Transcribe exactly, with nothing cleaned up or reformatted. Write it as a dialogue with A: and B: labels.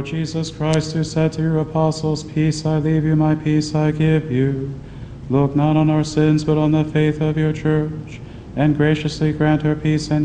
A: Lord Jesus Christ, who said to your apostles, "Peace I leave you, my peace I give you," look not on our sins, but on the faith of your church, and graciously grant her peace and